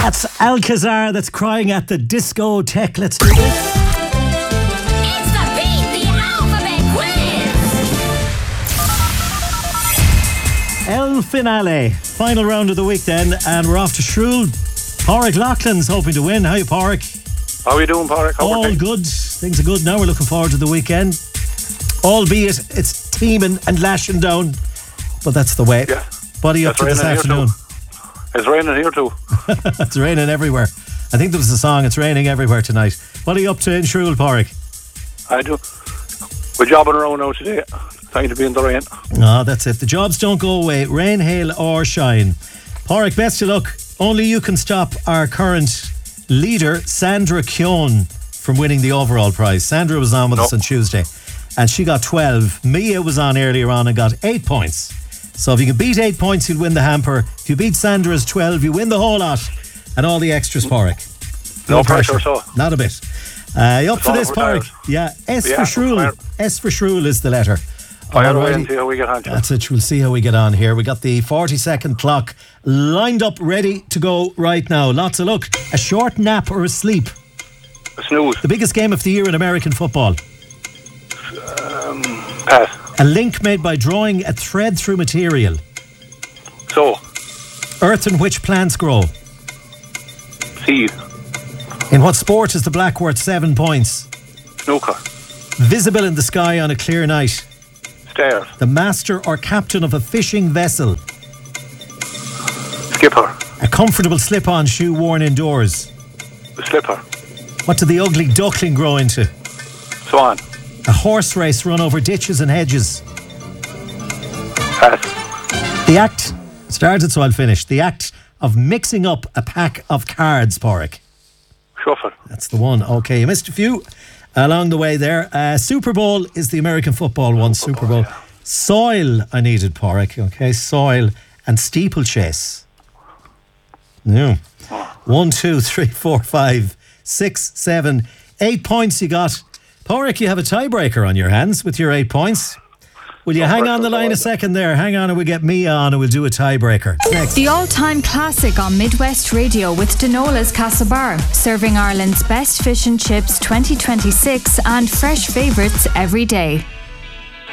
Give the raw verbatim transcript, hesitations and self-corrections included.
That's Alcazar that's crying at the discotheque. Let's do this. It's the Beat the Alphabet Quiz. El Finale. Final round of the week then, and we're off to Shrule. Pádraig Loughlin's hoping to win. How are you, Pádraig? How are you doing, Pádraig? How All good. Things are good now. We're looking forward to the weekend. Albeit it's teeming and lashing down, but that's the way. Yeah. What are you up to this afternoon? It's raining here too. It's raining everywhere. I think there was a song, It's Raining Everywhere Tonight. What are you up to in Shrule, Pádraig? I do. We're jobbing around now today, trying to be in the rain. Oh, that's it. The jobs don't go away, rain, hail or shine. Pádraig, best of luck. Only you can stop our current leader, Sandra Keown, from winning the overall prize. Sandra was on with no. us on Tuesday, and she got twelve. Mia was on earlier on and got eight points. So if you can beat eight points, you'll win the hamper. If you beat Sandra's twelve, you win the whole lot and all the extras, Pádraig. No, no pressure, so. Not a bit. Uh, you up for this, Pádraig? Yeah, S yeah, for Shrule. S for Shrule is the letter. Fire away and see how we get on. That's it. We'll see how we get on here. We got the forty second clock lined up, ready to go right now. Lots of luck. A short nap or a sleep? A snooze. The biggest game of the year in American football? Um, pass. A link made by drawing a thread through material? So. Earth in which plants grow? Seed. In what sport is the black worth seven points? Snooker. Visible in the sky on a clear night? Stairs. The master or captain of a fishing vessel? Skipper. A comfortable slip-on shoe worn indoors? The slipper. What did the ugly duckling grow into? Swan. A horse race run over ditches and hedges? Pass. The act started, so I'll finish. The act of mixing up a pack of cards, Pádraig. Shuffle. That's the one. Okay, you missed a few along the way there. Uh, Super Bowl is the American football one. Super, Super Bowl. Yeah. Soil, I needed, Pádraig. Okay, soil and steeplechase. No. Oh. One, two, three, four, five, six, seven, eight points you got. Pádraig, you have a tiebreaker on your hands with your eight points. Will you no hang on the line a second there? Hang on and we'll get Mia on and we'll do a tiebreaker. Next. The all-time classic on Midwest Radio with Denola's Castlebar, serving Ireland's best fish and chips twenty twenty-six and fresh favourites every day.